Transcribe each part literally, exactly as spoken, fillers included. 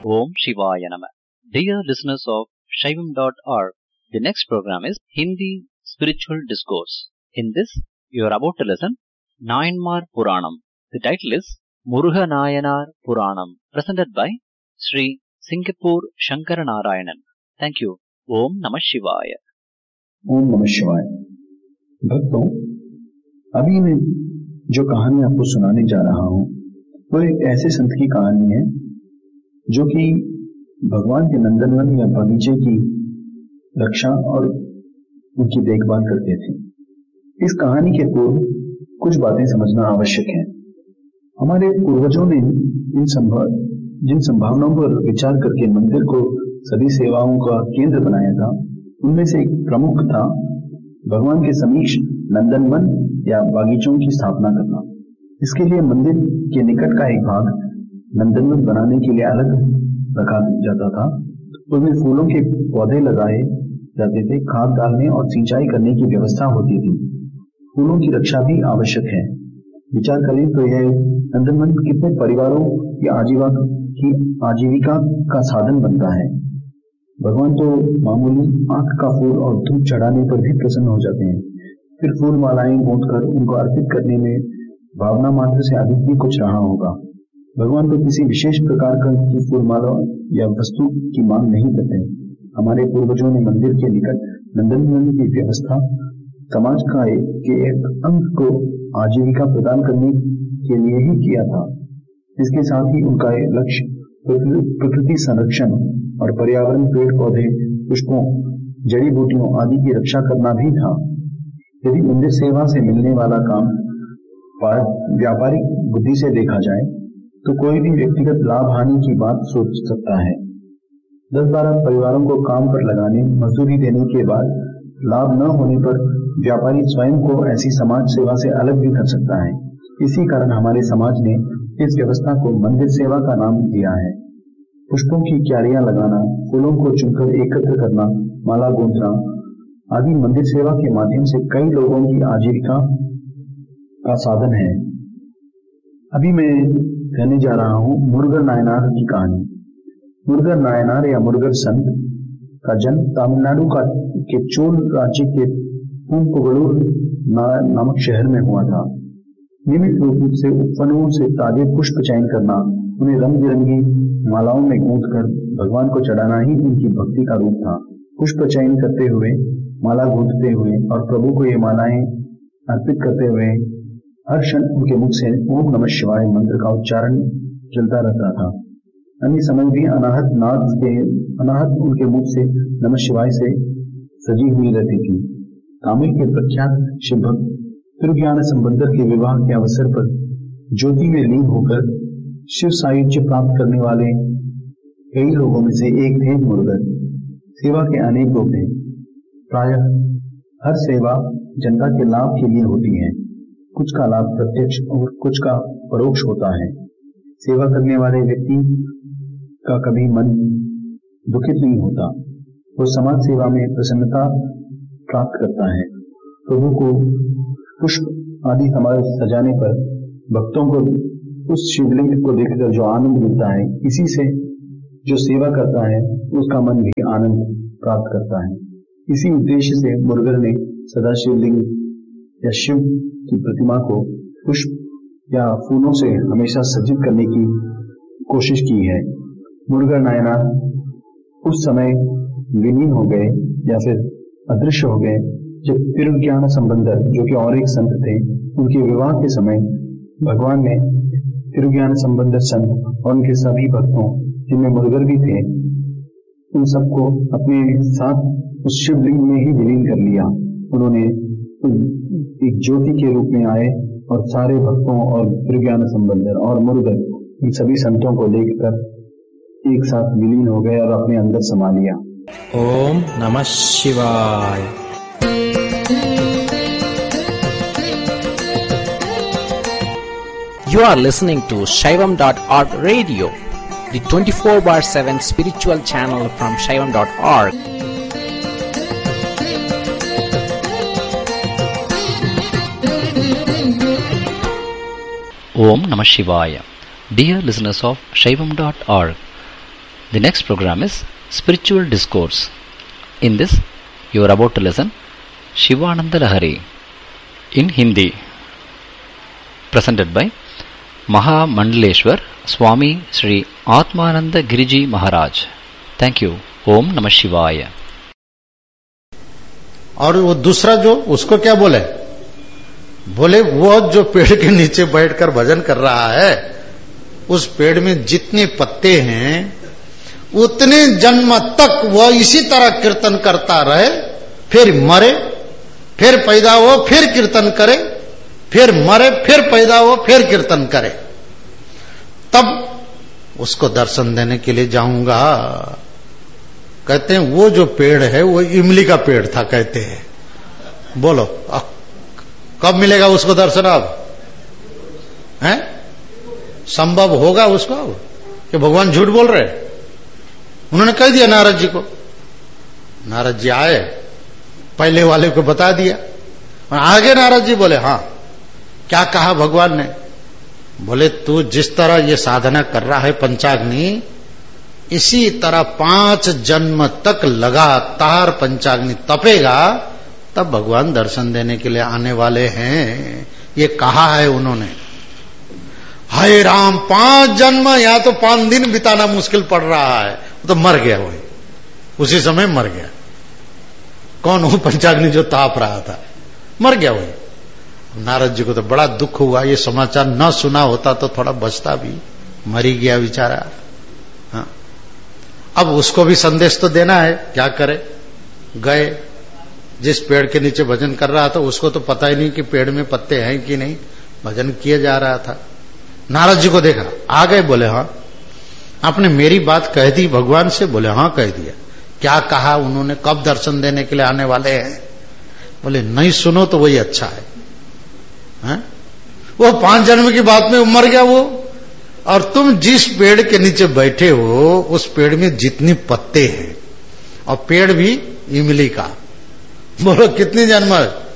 Om Shivaya Nama. Dear listeners of Shaivam dot org, the next program is Hindi Spiritual Discourse. In this, you are about to listen Nayanmar Puranam. The title is Muruga Nayanar Puranam, presented by Sri Singapore Shankara Narayanan. Thank you. Om Namah Shivaya. ओम नमः शिवाय। भक्तों, अभी मैं जो कहानी आपको सुनाने जा रहा हूँ वो एक ऐसे संत की कहानी है जो कि भगवान के नंदनवन या बगीचे की रक्षा और उनकी देखभाल करते थे। इस कहानी के पूर्व कुछ बातें समझना आवश्यक है। हमारे पूर्वजों ने इन संभव जिन संभावनाओं पर विचार करके मंदिर को सभी सेवाओं का केंद्र बनाया था, उनमें से एक प्रमुख था भगवान के समीक्ष नंदनवन या बागीचों की स्थापना करना। इसके लिए मंदिर के निकट का एक भाग नंदनवन बनाने के लिए अलग रखा जाता था। उसमें फूलों के पौधे लगाए जाते थे, खाद डालने और सिंचाई करने की व्यवस्था होती थी। फूलों की रक्षा भी आवश्यक है। विचार करें तो यह नंदनवन कितने परिवारों की आजीविका की आजीविका का साधन बनता है। भगवान तो मामूली आंख का फूल और धूप चढ़ाने पर भी प्रसन्न हो जाते हैं, फिर फूल मालाएं गूंथ कर उनको अर्पित करने में भावना मात्र से अधिक भी कुछ रहा होगा। भगवान तो किसी विशेष प्रकार की फूल माला या वस्तु की मांग नहीं करते। हमारे पूर्वजों ने मंदिर के निकट नंदनवन की व्यवस्था समाज का के एक अंग को आजीविका प्रदान करने के लिए ही किया था। इसके साथ ही उनका लक्ष्य प्रकृति संरक्षण और पर्यावरण, पेड़ पौधे, पुष्पों, जड़ी बूटियों आदि की रक्षा करना भी था। यदि मंदिर सेवा से मिलने वाला काम व्यापारिक बुद्धि से देखा जाए तो कोई भी व्यक्तिगत लाभ हानि की बात सोच सकता है। दस बारह परिवारों को काम पर लगाने, मजदूरी देने के बाद लाभ न होने पर व्यापारी स्वयं को ऐसी समाज सेवा से अलग भी कर सकता है। इसी कारण हमारे समाज ने इस व्यवस्था को मंदिर सेवा का नाम दिया है। पुष्पों की क्यारियां लगाना, फूलों को चुनकर एकत्र करना, माला गूंथना आदि मंदिर सेवा के माध्यम से कई लोगों की आजीविका का साधन है। अभी मैं कहने जा रहा हूं मुरुगन नायनार की कहानी। मुरुगन नायनार या मुरुगन संत का जन्म तमिलनाडु का के चोल राज्य के पूंपगलूर नामक शहर में हुआ था। नियमित रूप से उपवनों से ताजे पुष्प चयन करना, उन्हें रंग बिरंगी मालाओं में गूंथ कर भगवान को चढ़ाना ही उनकी भक्ति का रूप था। पुष्प चयन करते हुए, माला गूंथते हुए और प्रभु को ये मालाएं अर्पित करते हुए हर क्षण उनके मुख से ओम नमः शिवाय मंत्र का उच्चारण चलता रहता था। अन्य समय भी अनाहत नाद के अनाहत उनके मुख से नमः शिवाय से सजी हुई रहती थी। तमिल के प्रख्यात शिव भक्त तिरुज्ञान संबंधर के विवाह के अवसर पर ज्योति में लीन होकर शिव सायुज्य प्राप्त करने वाले कई लोगों में से एक थे मुरुगन। सेवा के अनेक रूप हैं। प्रायः हर सेवा जनता के लाभ के लिए होती है। कुछ का लाभ प्रत्यक्ष और कुछ का परोक्ष होता है। सेवा करने वाले व्यक्ति का कभी मन दुखित नहीं होता। वो समाज सेवा में प्रसन्नता प्राप्त करता है। प्रभु को पुष्प आदि समाज सजाने पर भक्तों को उस शिवलिंग को देखकर जो आनंद मिलता है, इसी से जो सेवा करता है उसका मन भी आनंद प्राप्त करता है। इसी उद्देश्य से मुरुगन ने सदा शिवलिंग या शिव की प्रतिमा को पुष्प या फूलों से हमेशा सज्जित करने की कोशिश की है। मुरुगन नायनार उस समय विलीन हो गए या फिर अदृश्य हो गए जब तिरुज्ञान संबंधर, जो कि और एक संत थे, उनके विवाह के समय भगवान ने तिरुज्ञान संबंधर संत और उनके सभी भक्तों, जिनमें मुरुगन भी थे, उन सबको अपने साथ उस शिवलिंग में ही विलीन कर लिया। उन्होंने एक ज्योति के रूप में आए और सारे भक्तों और तिरुज्ञान संबंधर और मुरुगन इन सभी संतों को लेकर एक साथ विलीन हो गए और अपने अंदर समा लिया। ओम नमः शिवाय। You are listening to Shaivam dot org radio, the twenty-four bar seven spiritual channel from Shaivam dot org. Om Namah Shivaya. Dear listeners of Shaivam dot org, The next program is Spiritual Discourse. In this, you are about to listen Shivananda Lahari in Hindi, presented by Maha Mandaleshwar Swami Sri Atmananda Giriji Maharaj. Thank you. Om Namah Shivaya. और वो दूसरा जो उसको क्या बोले बोले वो जो पेड़ के नीचे बैठकर भजन कर रहा है उस पेड़ में जितने पत्ते हैं उतने जन्म तक वह इसी तरह कीर्तन करता रहे, फिर मरे, फिर पैदा हो, फिर कीर्तन करे, फिर मरे, फिर पैदा हो, फिर कीर्तन करे। तब उसको दर्शन देने के लिए जाऊंगा। कहते हैं वो जो पेड़ है वो इमली का पेड़ था, कहते हैं। बोलो कब मिलेगा उसको दर्शन? अब है संभव होगा उसको अब कि भगवान झूठ बोल रहे? उन्होंने कह दिया नारद जी को। नारद जी आए, पहले वाले को बता दिया और आगे नारद जी बोले हाँ क्या कहा भगवान ने? बोले तू जिस तरह ये साधना कर रहा है पंचाग्नि, इसी तरह पांच जन्म तक लगातार पंचाग्नि तपेगा, तब भगवान दर्शन देने के लिए आने वाले हैं। ये कहा है उन्होंने। हाय राम, पांच जन्म या तो पांच दिन बिताना मुश्किल पड़ रहा है, तो मर गया वही, उसी समय मर गया। कौन हो? पंचाग्नि जो ताप रहा था, मर गया वही। नारद जी को तो बड़ा दुख हुआ, ये समाचार न सुना होता तो थोड़ा बचता भी, मर ही गया बेचारा। हाँ, अब उसको भी संदेश तो देना है, क्या करे? गए, जिस पेड़ के नीचे भजन कर रहा था उसको तो पता ही नहीं कि पेड़ में पत्ते हैं कि नहीं, भजन किए जा रहा था। नारद जी को देखा, आ गए, बोले हाँ आपने मेरी बात कह दी भगवान से? बोले हाँ कह दिया। क्या कहा उन्होंने? कब दर्शन देने के लिए आने वाले हैं? बोले नहीं सुनो तो वही अच्छा है, है? वो पांच जन्म की बात में मर गया वो, और तुम जिस पेड़ के नीचे बैठे हो उस पेड़ में जितनी पत्ते हैं, और पेड़ भी इमली का, बोलो कितनी जन्म?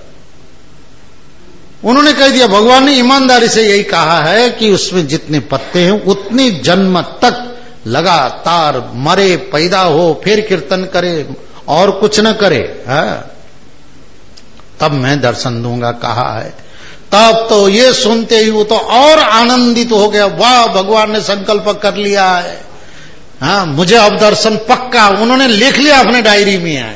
उन्होंने कह दिया, भगवान ने ईमानदारी से यही कहा है कि उसमें जितने पत्ते हैं उतनी जन्म तक लगातार मरे, पैदा हो, फिर कीर्तन करे और कुछ न करे, है? तब मैं दर्शन दूंगा कहा है। तब तो ये सुनते ही वो तो और आनंदित तो हो गया। वाह, भगवान ने संकल्प कर लिया है, हाँ मुझे अब दर्शन पक्का। उन्होंने लिख लिया अपने डायरी में है।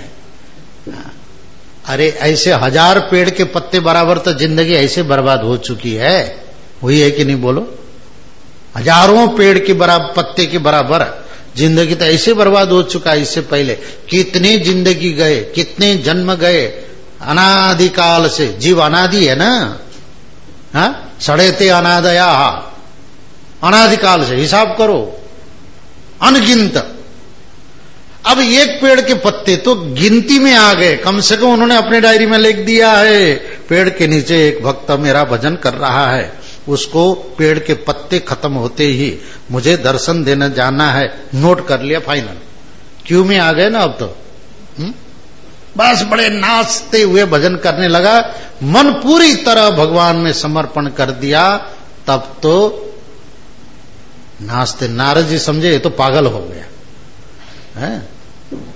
अरे ऐसे हजार पेड़ के पत्ते बराबर तो जिंदगी ऐसे बर्बाद हो चुकी है, हुई है कि नहीं बोलो? हजारों पेड़ के बराबर, पत्ते के बराबर जिंदगी तो ऐसे बर्बाद हो चुका है। इससे पहले कितने जिंदगी गए, कितने जन्म गए, अनादिकाल से। जीव अनादि है ना, हाँ? सड़ेते अनादया, अनादिकाल से हिसाब करो, अनगिनत। अब एक पेड़ के पत्ते तो गिनती में आ गए, कम से कम उन्होंने अपने डायरी में लिख दिया है। पेड़ के नीचे एक भक्त मेरा भजन कर रहा है, उसको पेड़ के पत्ते खत्म होते ही मुझे दर्शन देने जाना है, नोट कर लिया, फाइनल। क्यों में आ गए ना अब तो। हुँ? बस बड़े नाचते हुए भजन करने लगा, मन पूरी तरह भगवान में समर्पण कर दिया। तब तो नाचते, नारद जी समझे ये तो पागल हो गया है।